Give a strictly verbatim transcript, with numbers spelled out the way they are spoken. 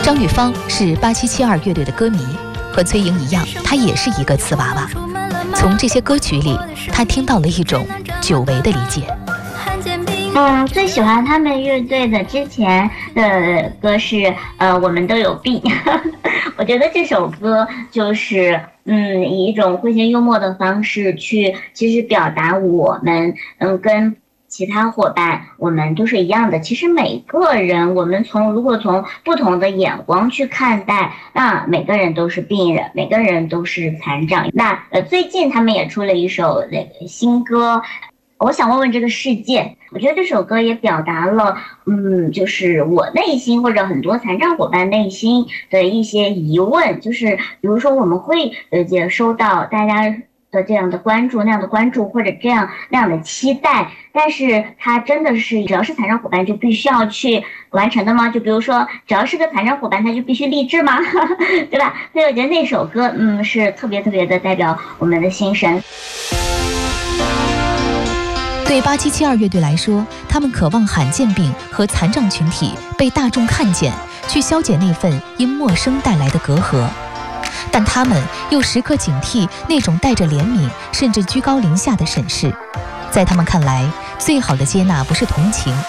张雨芳是八七七二乐队的歌迷，和崔莹一样，她也是一个瓷娃娃。从这些歌曲里，她听到了一种久违的理解。 嗯，最喜欢他们乐队的之前的歌是呃我们都有病我觉得这首歌就是嗯以一种诙谐幽默的方式去其实表达我们嗯跟其他伙伴我们都是一样的。其实每个人我们从如果从不同的眼光去看待，那每个人都是病人，每个人都是残障。那呃最近他们也出了一首那个新歌，我想问问这个世界。我觉得这首歌也表达了嗯，就是我内心或者很多残障伙伴内心的一些疑问，就是比如说我们会呃也收到大家的这样的关注那样的关注或者这样那样的期待，但是它真的是只要是残障伙伴就必须要去完成的吗？就比如说只要是个残障伙伴他就必须励志吗？对吧？所以我觉得那首歌嗯是特别特别的代表我们的心声。 对八七七二乐队来说，他们渴望罕见病和残障群体被大众看见，去消解那份因陌生带来的隔阂。但他们又时刻警惕那种带着怜悯甚至居高临下的审视。在他们看来，最好的接纳不是同情，